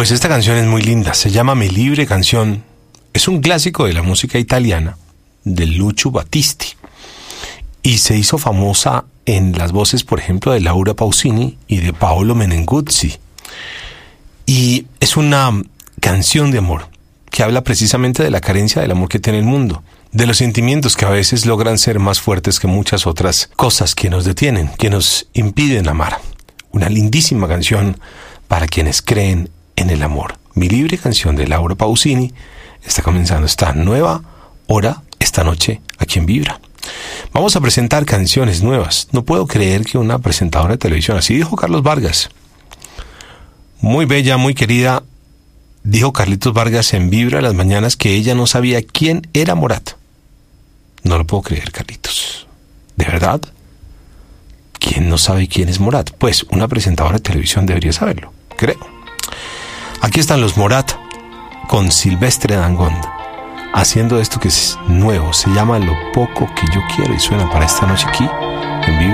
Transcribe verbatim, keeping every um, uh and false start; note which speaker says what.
Speaker 1: Pues esta canción es muy linda, se llama Mi Libre Canción. Es un clásico de la música italiana de Lucio Battisti y se hizo famosa en las voces, por ejemplo, de Laura Pausini y de Paolo Meneguzzi. Y es una canción de amor que habla precisamente de la carencia del amor que tiene el mundo, de los sentimientos que a veces logran ser más fuertes que muchas otras cosas que nos detienen, que nos impiden amar. Una lindísima canción para quienes creen en el amor. Mi Libre Canción de Laura Pausini está comenzando esta nueva hora esta noche aquí en Vibra. Vamos a presentar canciones nuevas. No puedo creer que una presentadora de televisión, así dijo Carlos Vargas, muy bella, muy querida, dijo Carlitos Vargas en Vibra las mañanas que ella no sabía quién era Morat. No lo puedo creer, Carlitos. ¿De verdad? ¿Quién no sabe quién es Morat? Pues una presentadora de televisión debería saberlo, creo. Aquí están los Morat con Silvestre Dangond haciendo esto que es nuevo, se llama Lo Poco Que Yo Quiero y suena para esta noche aquí en Vibra.